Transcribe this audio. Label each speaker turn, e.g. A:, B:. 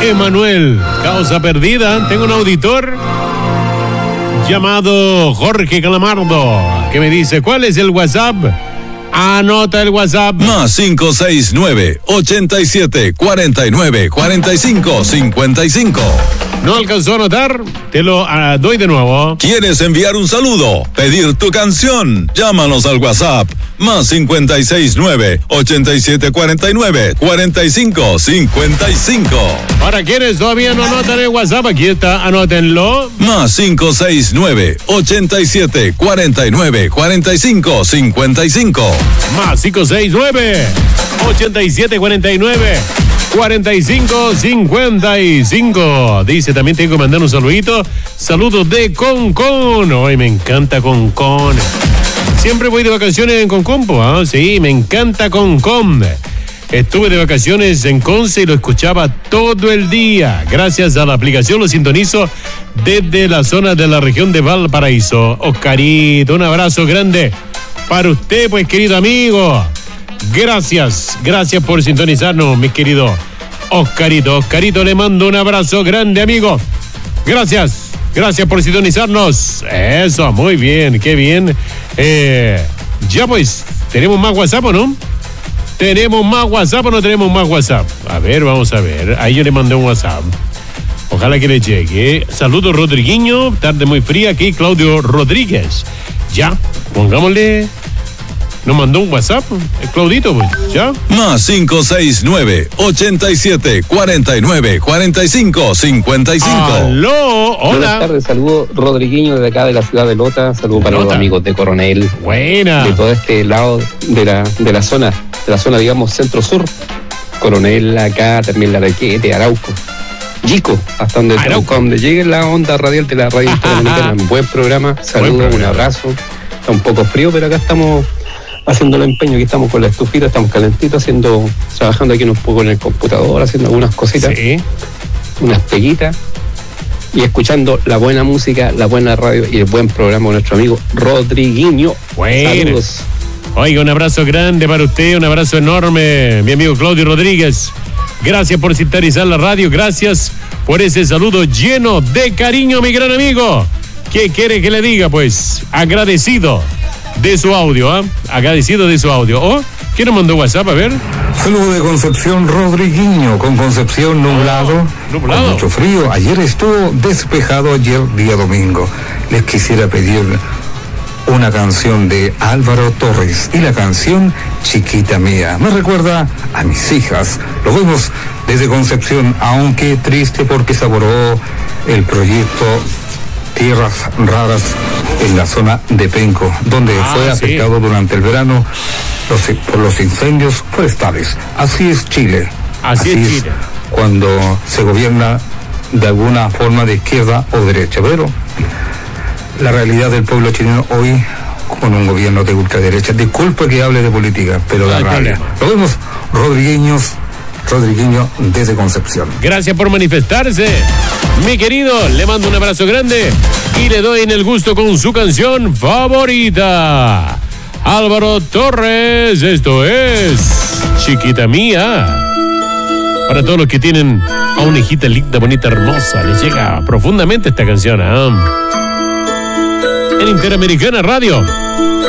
A: Emanuel, causa perdida. Tengo un auditor llamado Jorge Calamardo que me dice, ¿cuál es el WhatsApp? Anota el WhatsApp.
B: Más 569-87-49-45-55.
A: ¿No alcanzó a anotar? Te lo doy de nuevo.
B: ¿Quieres enviar un saludo? ¿Pedir tu canción? Llámanos al WhatsApp. Más 569-8749-45-55.
A: Para quienes todavía no anotan el WhatsApp, aquí está, anótenlo.
B: Más 569-87-49-45-55.
A: Más 569-87-49-45-55. Dice, también tengo que mandar un saludito. Saludos de Concón. Hoy me encanta Concón. Siempre voy de vacaciones en Concón, ¿eh? Sí, me encanta Concón. Estuve de vacaciones en Conce y lo escuchaba todo el día. Gracias a la aplicación lo sintonizo desde la zona de la región de Valparaíso. Oscarito, un abrazo grande para usted, pues, querido amigo. Gracias por sintonizarnos, mi querido Oscarito. Oscarito, le mando un abrazo grande, amigo. Gracias por sintonizarnos. Eso, muy bien, qué bien. Ya pues, ¿tenemos más WhatsApp o no? ¿Tenemos más WhatsApp o no tenemos más WhatsApp? A ver, vamos a ver. Ahí yo le mandé un WhatsApp. Ojalá que le llegue. Saludos, Rodriguinho. Tarde muy fría aquí, Claudio Rodríguez. Ya, pongámosle. Nos mandó un WhatsApp, el Claudito, pues, ¿ya?
B: Más 569-87-49-45-55.
A: ¡Aló! Hola.
C: Buenas tardes, saludo Rodriguinho desde acá de la ciudad de Lota. Saludo para los amigos de Coronel.
A: Buena.
C: De todo este lado de la zona, digamos, centro-sur. Coronel, acá, Terminal Araquete, Arauco. Yico, hasta donde llegue la onda radial de la radio interamericana. Buen programa, saludos, un abrazo. Está un poco frío, pero acá estamos haciendo el empeño, aquí estamos con la estufita, estamos calentitos, trabajando aquí un poco en el computador, haciendo algunas cositas,
A: sí,
C: unas peguitas, y escuchando la buena música, la buena radio y el buen programa de nuestro amigo Rodriguinho.
A: Bueno.
C: Saludos.
A: Oiga, un abrazo grande para usted, un abrazo enorme, mi amigo Claudio Rodríguez. Gracias por sintonizar la radio, gracias por ese saludo lleno de cariño, mi gran amigo. ¿Qué quiere que le diga? Pues agradecido de su audio, ¿eh? Agradecido de su audio. ¿Oh? ¿Quién nos mandó WhatsApp? A ver.
D: Saludo de Concepción, Rodriguinho, con Concepción nublado, con mucho frío. Ayer estuvo despejado, ayer día domingo. Les quisiera pedir una canción de Álvaro Torres y la canción Chiquita Mía. Me recuerda a mis hijas. Lo vemos desde Concepción, aunque triste porque se abordó el proyecto Tierras Raras en la zona de Penco, donde fue afectado durante el verano por los incendios forestales. Así es Chile. Así es Chile. Cuando se gobierna de alguna forma de izquierda o derecha. Pero la realidad del pueblo chileno hoy con un gobierno de ultraderecha. Disculpe que hable de política, pero la realidad. Lo vemos, Rodriguinho desde Concepción.
A: Gracias por manifestarse, mi querido. Le mando un abrazo grande y le doy en el gusto con su canción favorita. Álvaro Torres, esto es Chiquita Mía. Para todos los que tienen a una hijita linda, bonita, hermosa, les llega profundamente esta canción, ¿eh? En Interamericana Radio.